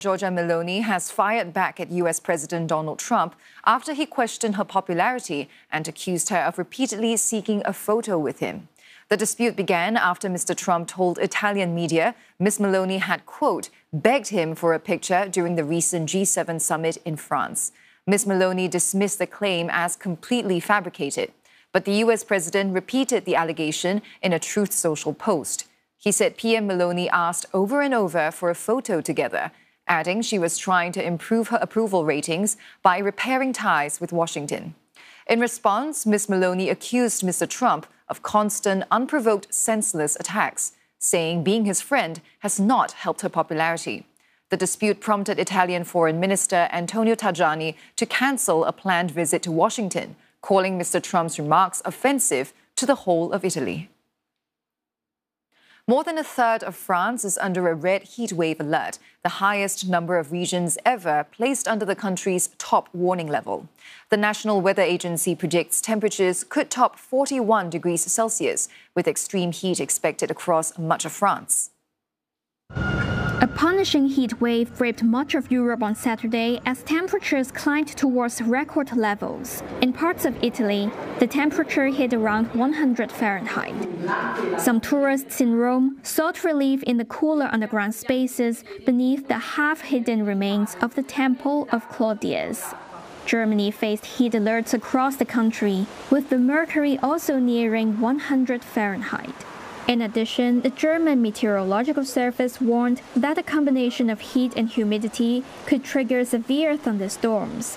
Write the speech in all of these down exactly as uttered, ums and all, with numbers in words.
Giorgia Meloni has fired back at U S President Donald Trump after he questioned her popularity and accused her of repeatedly seeking a photo with him. The dispute began after Mister Trump told Italian media Miz Meloni had, quote, begged him for a picture during the recent G seven summit in France. Miz Meloni dismissed the claim as completely fabricated, but the U S president repeated the allegation in a Truth Social post. He said P M Meloni asked over and over for a photo together, adding she was trying to improve her approval ratings by repairing ties with Washington. In response, Miz Meloni accused Mister Trump of constant, unprovoked, senseless attacks, saying being his friend has not helped her popularity. The dispute prompted Italian Foreign Minister Antonio Tajani to cancel a planned visit to Washington, calling Mister Trump's remarks offensive to the whole of Italy. More than a third of France is under a red heatwave alert, the highest number of regions ever placed under the country's top warning level. The National Weather Agency predicts temperatures could top forty-one degrees Celsius, with extreme heat expected across much of France. A punishing heat wave gripped much of Europe on Saturday as temperatures climbed towards record levels. In parts of Italy, the temperature hit around one hundred Fahrenheit. Some tourists in Rome sought relief in the cooler underground spaces beneath the half-hidden remains of the Temple of Claudius. Germany faced heat alerts across the country, with the mercury also nearing one hundred Fahrenheit. In addition, the German Meteorological Service warned that a combination of heat and humidity could trigger severe thunderstorms.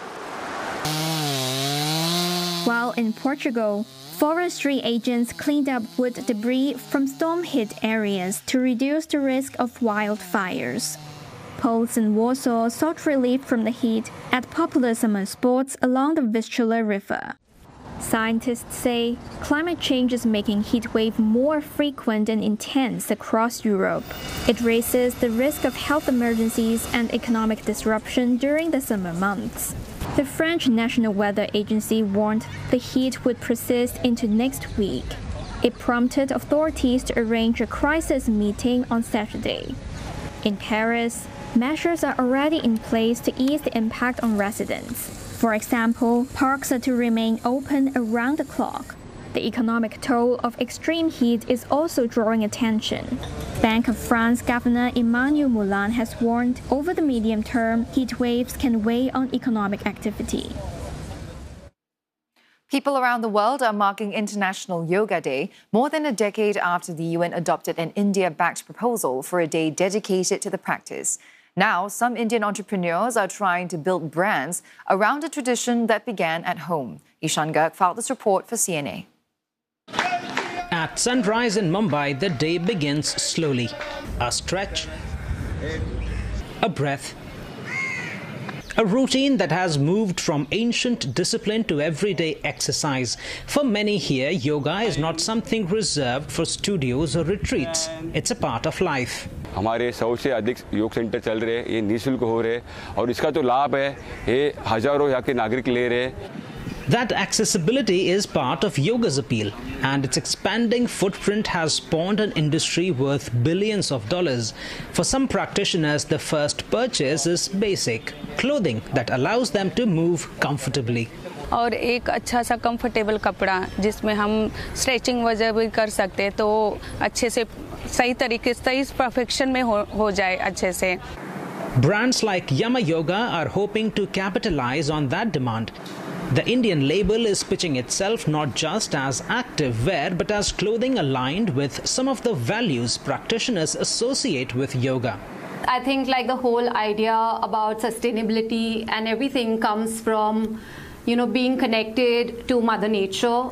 While in Portugal, forestry agents cleaned up wood debris from storm-hit areas to reduce the risk of wildfires. Poles in Warsaw sought relief from the heat at popular summer sports along the Vistula River. Scientists say climate change is making heat wave more frequent and intense across Europe. It raises the risk of health emergencies and economic disruption during the summer months. The French National Weather Agency warned the heat would persist into next week. It prompted authorities to arrange a crisis meeting on Saturday. In Paris, measures are already in place to ease the impact on residents. For example, parks are to remain open around the clock. The economic toll of extreme heat is also drawing attention. Bank of France Governor Emmanuel Moulin has warned over the medium term, heat waves can weigh on economic activity. People around the world are marking International Yoga Day more than a decade after the U N adopted an India-backed proposal for a day dedicated to the practice. Now, some Indian entrepreneurs are trying to build brands around a tradition that began at home. Ishan Garg filed this report for C N A. At sunrise in Mumbai, the day begins slowly. A stretch, a breath, a routine that has moved from ancient discipline to everyday exercise. For many here, yoga is not something reserved for studios or retreats. It's a part of life. हमारे सौ से अधिक योग centre चल रहे हैं, ये निःशुल्क हो रहे हैं और इसका तो लाभ है ये हजारों यहाँ के नागरिक ले रहे हैं. That accessibility is part of yoga's appeal, and its expanding footprint has spawned an industry worth billions of dollars. For some practitioners, the first purchase is basic clothing that allows them to move comfortably. और एक अच्छा सा comfortable कपड़ा जिसमें हम stretching वगैरह भी कर सकते हैं तो अच्छे से सही तरीके से सही परफेक्शन में हो, हो जाए अच्छे से. Brands like Yama Yoga are hoping to capitalize on that demand. The Indian label is pitching itself not just as active wear but as clothing aligned with some of the values practitioners associate with yoga. I think like the whole idea about sustainability and everything comes from, you know, being connected to Mother Nature.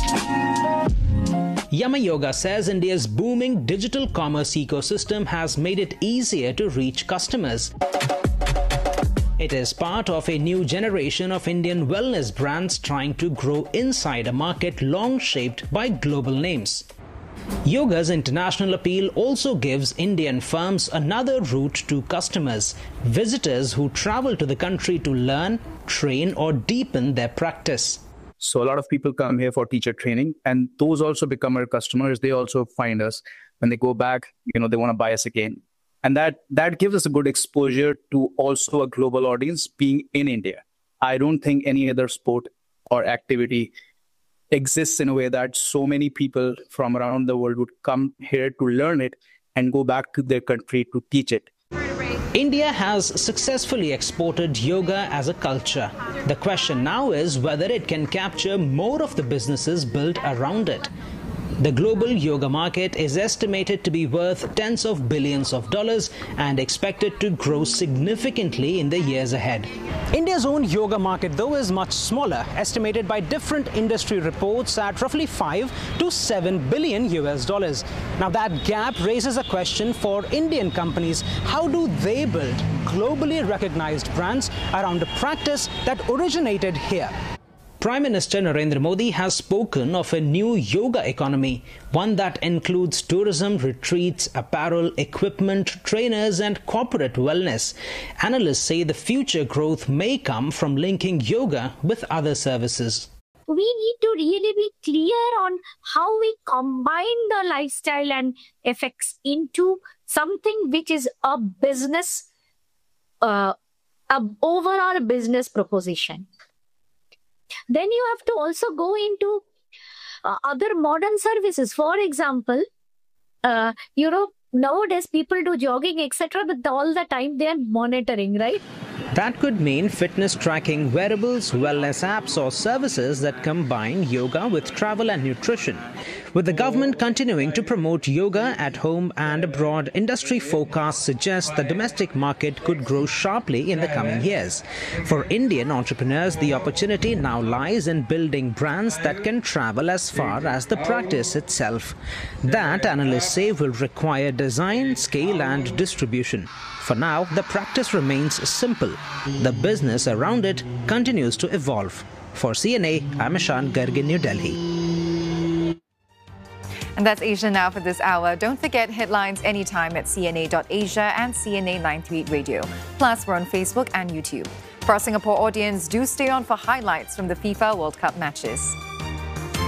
Yama Yoga says India's booming digital commerce ecosystem has made it easier to reach customers. It is part of a new generation of Indian wellness brands trying to grow inside a market long shaped by global names. Yoga's international appeal also gives Indian firms another route to customers, visitors who travel to the country to learn, train or deepen their practice. So a lot of people come here for teacher training, and those also become our customers. They also find us. When they go back, you know, they want to buy us again. And that, that gives us a good exposure to also a global audience being in India. I don't think any other sport or activity exists in a way that so many people from around the world would come here to learn it and go back to their country to teach it. India has successfully exported yoga as a culture. The question now is whether it can capture more of the businesses built around it. The global yoga market is estimated to be worth tens of billions of dollars and expected to grow significantly in the years ahead. India's own yoga market, though, is much smaller, estimated by different industry reports at roughly five to seven billion U S dollars. Now, that gap raises a question for Indian companies. How do they build globally recognized brands around a practice that originated here? Prime Minister Narendra Modi has spoken of a new yoga economy, one that includes tourism, retreats, apparel, equipment, trainers and corporate wellness. Analysts say the future growth may come from linking yoga with other services. We need to really be clear on how we combine the lifestyle and effects into something which is a business, uh, a overall business proposition. Then you have to also go into uh, other modern services. For example, uh, you know, nowadays people do jogging, et cetera, but all the time they are monitoring, right? That could mean fitness tracking, wearables, wellness apps or services that combine yoga with travel and nutrition. With the government continuing to promote yoga at home and abroad, industry forecasts suggest the domestic market could grow sharply in the coming years. For Indian entrepreneurs, the opportunity now lies in building brands that can travel as far as the practice itself. That, analysts say, will require design, scale and distribution. For now, the practice remains simple. The business around it continues to evolve. For C N A, I'm Ishan Garg in New Delhi. And that's Asia Now for this hour. Don't forget headlines anytime at C N A dot asia and C N A nine thirty-eight Radio. Plus, we're on Facebook and YouTube. For our Singapore audience, do stay on for highlights from the FIFA World Cup matches.